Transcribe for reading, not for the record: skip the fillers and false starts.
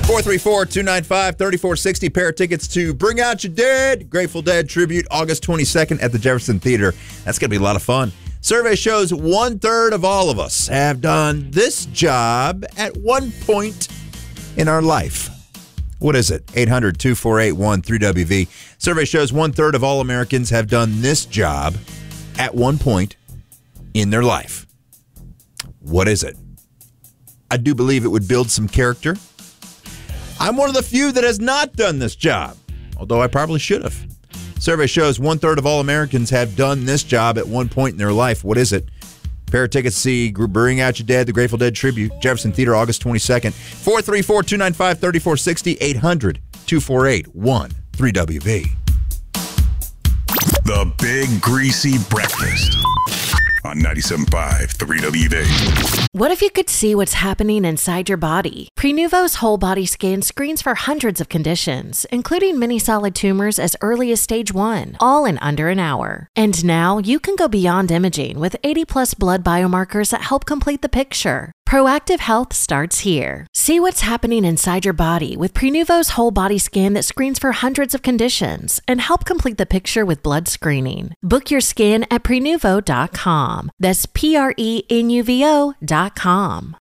434-295-3460. Pair of tickets to Bring Out Your Dead, Grateful Dead tribute, August 22nd at the Jefferson Theater. That's going to be a lot of fun. Survey shows 1/3 of all of us have done this job at one point in our life. What is it? 800-248-13WV. Survey shows 1/3 of all Americans have done this job at one point in their life. What is it? I do believe it would build some character. I'm one of the few that has not done this job, although I probably should have. Survey shows 1/3 of all Americans have done this job at one point in their life. What is it? Pair of tickets to see Bring Out Your Dead, the Grateful Dead tribute, Jefferson Theater, August 22nd. 434-295-3460, 800-248-13WV. The Big Greasy Breakfast on 97.5 3WV. What if you could see what's happening inside your body? Prenuvo's whole body scan screens for hundreds of conditions, including many solid tumors as early as stage 1, all in under an hour. And now you can go beyond imaging with 80+ blood biomarkers that help complete the picture. Proactive health starts here. See what's happening inside your body with Prenuvo's whole body scan that screens for hundreds of conditions and help complete the picture with blood screening. Book your scan at Prenuvo.com. That's Prenuvo.com.